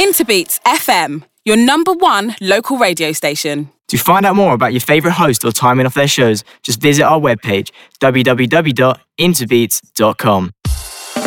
Interbeats FM, your #1 local radio station. To find out more about your favourite host or timing of their shows, just visit our webpage, www.interbeats.com.